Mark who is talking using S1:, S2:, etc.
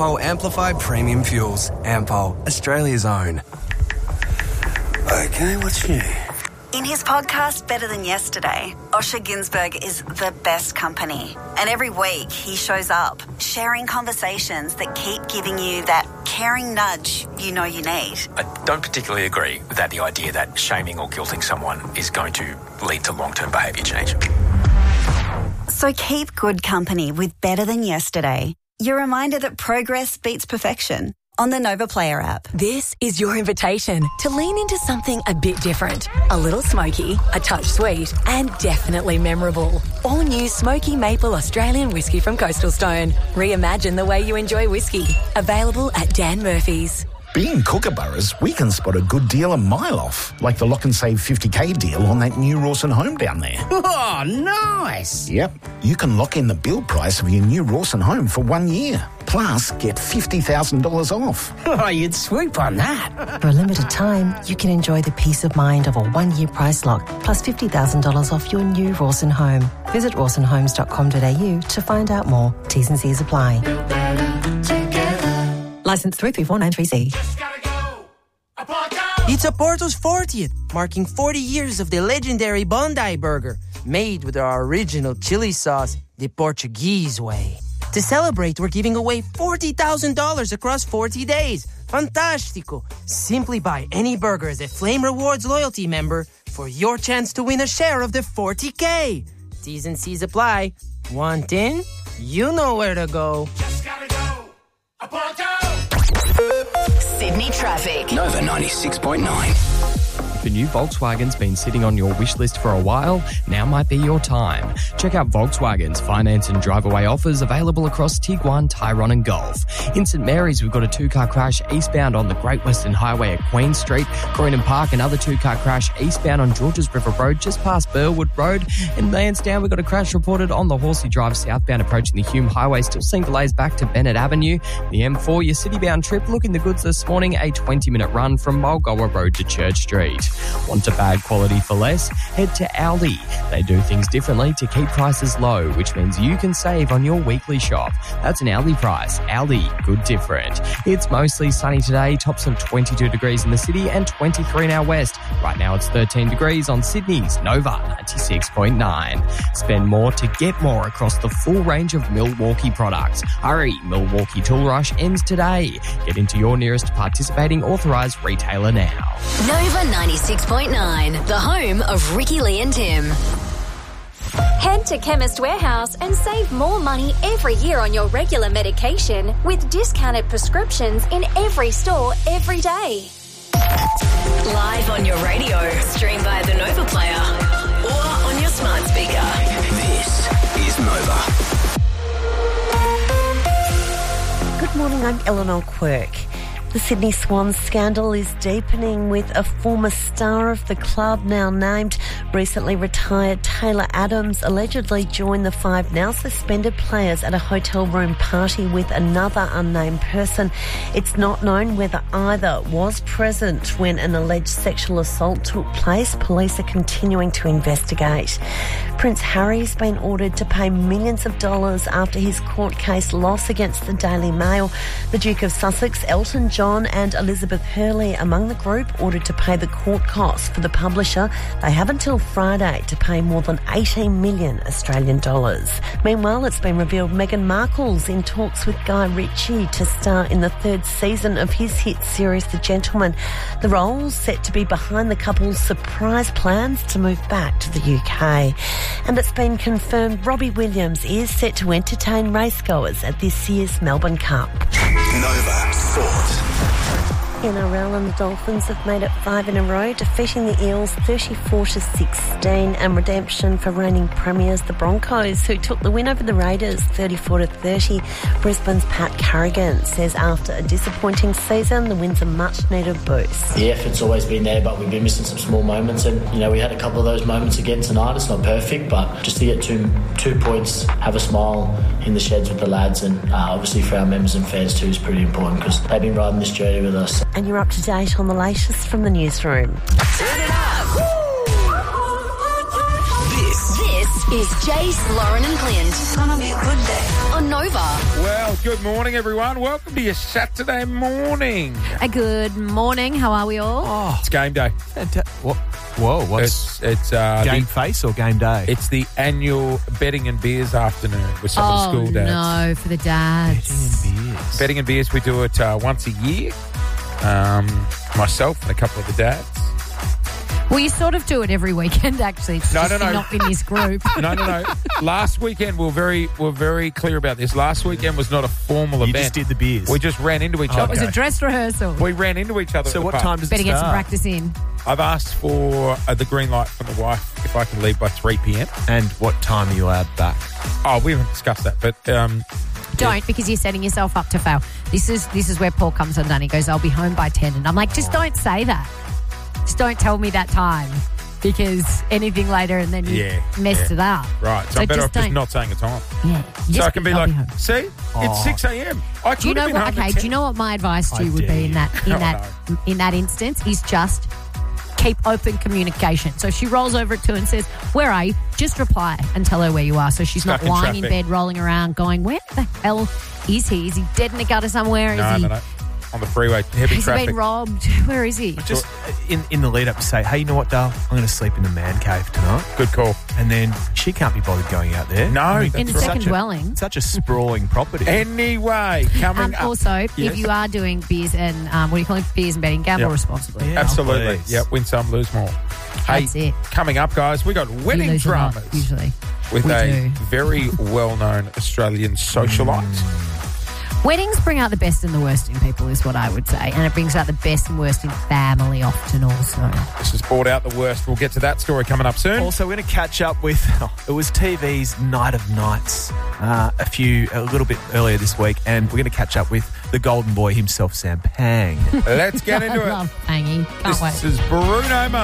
S1: Ampol Amplify Premium Fuels. Ampol, Australia's own.
S2: Okay, what's new?
S3: In his podcast, Better Than Yesterday, Osher Günsberg is the best company. And every week he shows up, sharing conversations that keep giving you that caring nudge you know you need.
S4: I don't particularly agree with the idea that shaming or guilting someone is going to lead to long-term behaviour change.
S3: So keep good company with Better Than Yesterday. Your reminder that progress beats perfection. On the Nova Player app.
S5: This is your invitation to lean into something a bit different. A little smoky, a touch sweet, and definitely memorable. All new Smoky Maple Australian whiskey from Coastal Stone. Reimagine the way you enjoy whiskey. Available at Dan Murphy's.
S6: Being Kookaburras, we can spot a good deal a mile off, like the Lock and Save 50k deal on that new Rawson home down there.
S2: Oh, nice.
S6: Yep, you can lock in the build price of your new Rawson home for 1 year. Plus, get $50,000 off.
S2: Oh, you'd swoop on that.
S7: For a limited time, you can enjoy the peace of mind of a 1-year price lock, plus $50,000 off your new Rawson home. Visit rawsonhomes.com.au to find out more. T's and C's apply. Licence 33493C.
S8: Pizza Porto's 40th, marking 40 years of the legendary Bondi Burger, made with our original chili sauce, the Portuguese way. To celebrate, we're giving away $40,000 across 40 days. Fantastico! Simply buy any burger as a Flame Rewards loyalty member for your chance to win a share of the 40K. T's and C's apply. Want in? You know where to go.
S9: Just gotta go. A Porto!
S5: Sydney traffic.
S2: Nova 96.9.
S10: The new Volkswagen's been sitting on your wish list for a while. Now might be your time. Check out Volkswagen's finance and drive-away offers available across Tiguan, Tyrone and Golf. In St Mary's, we've got a 2-car crash eastbound on the Great Western Highway at Queen Street. Croydon Park, another 2-car crash eastbound on Georges River Road just past Burwood Road. In Lansdowne, we've got a crash reported on the Horsey Drive southbound approaching the Hume Highway. Still seeing delays back to Bennett Avenue. The M4, your city-bound trip, looking the goods this morning. A 20-minute run from Mulgoa Road to Church Street. Want a bad quality for less? Head to Aldi. They do things differently to keep prices low, which means you can save on your weekly shop. That's an Aldi price. Aldi, good different. It's mostly sunny today, tops of 22 degrees in the city and 23 in our west. Right now it's 13 degrees on Sydney's Nova 96.9. Spend more to get more across the full range of Milwaukee products. Hurry, Milwaukee Tool Rush ends today. Get into your nearest participating authorised retailer now.
S5: Nova 96.9, the home of Ricky Lee and Tim.
S11: Head to Chemist Warehouse and save more money every year on your regular medication with discounted prescriptions in every store every day.
S5: Live on your radio, stream via the Nova Player or on your smart speaker.
S2: This is Nova.
S12: Good morning, I'm Eleanor Quirk. The Sydney Swans scandal is deepening with a former star of the club now named. Recently retired Taylor Adams allegedly joined the 5 now suspended players at a hotel room party with another unnamed person. It's not known whether either was present when an alleged sexual assault took place. Police are continuing to investigate. Prince Harry's been ordered to pay millions of dollars after his court case loss against the Daily Mail. The Duke of Sussex, Elton John and Elizabeth Hurley among the group ordered to pay the court costs for the publisher. They have until Friday to pay more than 18 million Australian dollars. Meanwhile, it's been revealed Meghan Markle's in talks with Guy Ritchie to star in the 3rd season of his hit series The Gentleman. The role's set to be behind the couple's surprise plans to move back to the UK. And it's been confirmed Robbie Williams is set to entertain racegoers at this year's Melbourne Cup.
S2: Nova Sport.
S12: NRL and the Dolphins have made it 5 in a row, defeating the Eels 34-16, and redemption for reigning premiers the Broncos, who took the win over the Raiders 34-30. Brisbane's Pat Carrigan says after a disappointing season, the win's a much-needed boost.
S13: The effort's always been there, but we've been missing some small moments, and we had a couple of those moments again tonight. It's not perfect, but just to get two points, have a smile in the sheds with the lads, and obviously for our members and fans too is pretty important because they've been riding this journey with us.
S12: And you're up to date on the latest from the newsroom.
S5: Turn it up!
S2: This
S11: is Jace, Lauren and Clint. It's gonna be a good day. On Nova.
S14: Well, good morning, everyone. Welcome to your Saturday morning.
S15: A good morning. How are we all?
S14: Oh, it's game day.
S16: What? Whoa, what's
S14: it's
S16: game face or game day?
S14: It's the annual betting and beers afternoon with some of the school dads.
S15: No, for the dads.
S16: Betting and beers.
S14: Betting and beers, we do it once a year. Myself and a couple of the dads.
S15: Well, you sort of do it every weekend, actually. It's
S14: No.
S15: not in this group.
S14: No. Last weekend, we're very clear about this. Last weekend was not a formal event.
S16: You just did the beers.
S14: We just ran into each other.
S15: It was a dress rehearsal.
S14: We ran into each other.
S16: So
S14: at the
S16: what
S14: pub.
S16: time does
S15: Better
S16: it
S15: get some
S16: start?
S15: practice in.
S14: I've asked for the green light from the wife if I can leave by 3 p.m.
S16: And what time are you allowed back?
S14: Oh, we haven't discussed that, but
S15: Don't, because you're setting yourself up to fail. This is where Paul comes undone. He goes, I'll be home by 10. And I'm like, just don't say that. Just don't tell me that time. Because anything later and then you messed it up.
S14: Right, so I'm better off just not saying a time.
S15: Yeah.
S14: So I can be
S15: I'll
S14: like,
S15: be home.
S14: see, it's 6 a.m. I
S15: Do you
S14: could
S15: know
S14: have been
S15: what?
S14: home
S15: Okay.
S14: at
S15: Do
S14: 10.
S15: you know what my advice to you would be in that instance? Is just keep open communication. So if she rolls over at 2 and says, "Where are you?" Just reply and tell her where you are. So she's
S14: Stuck
S15: not
S14: in
S15: lying in
S14: traffic.
S15: bed, rolling around, going, "Where the hell is he? Is he dead in the gutter somewhere?
S14: No. On the freeway, heavy
S15: Has he
S14: traffic.
S15: been robbed? Where is he?"
S16: Just in the lead up to say, hey, you know what, Dale? I'm going to sleep in the man cave tonight.
S14: Good call.
S16: And then she can't be bothered going out there.
S14: No,
S15: in the second dwelling.
S16: Such a sprawling property.
S14: Anyway, coming up.
S15: Also,
S14: Yes.
S15: if you are doing beers and what do you call it? Beers and betting, gamble
S14: Yep.
S15: responsibly.
S16: Yeah,
S14: Absolutely.
S16: please.
S14: Yep, win some, lose more.
S15: That's
S14: Hey,
S15: it.
S14: coming up, guys, we got
S15: You
S14: wedding
S15: lose a lot,
S14: dramas
S15: usually.
S14: with
S15: We
S14: a
S15: do.
S14: very well-known Australian socialite.
S15: Weddings bring out the best and the worst in people, is what I would say. And it brings out the best and worst in family often also.
S14: This has brought out the worst. We'll get to that story coming up soon.
S16: Also, we're going to catch up with, it was TV's Night of Nights a little bit earlier this week, and we're going to catch up with the golden boy himself, Sam Pang.
S14: Let's get into
S15: I
S14: it.
S15: love Pangy. Can't wait.
S14: This is Bruno Mars.